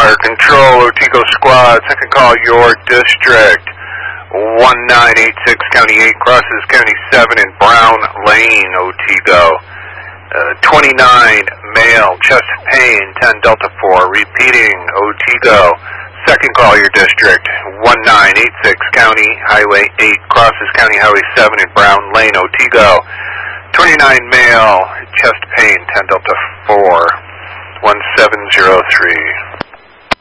Fire Control, Otsego Squad, second call, your district. 1986, County 8, crosses County 7 in Brown Lane, Otsego. 29, male, chest pain, 10 Delta 4, repeating, Otsego. Second call, your district. 1986, County Highway 8, crosses County Highway 7 in Brown Lane, Otsego. 29, male, chest pain, 10 Delta 4, 1703.